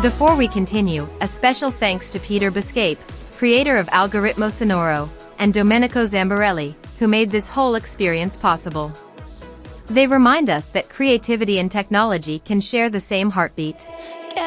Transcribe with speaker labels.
Speaker 1: Before we continue, a special thanks to Peter Biscape, creator of Algoritmo Sonoro, and Domenico Zambarelli, who made this whole experience possible. They remind us that creativity and technology can share the same heartbeat.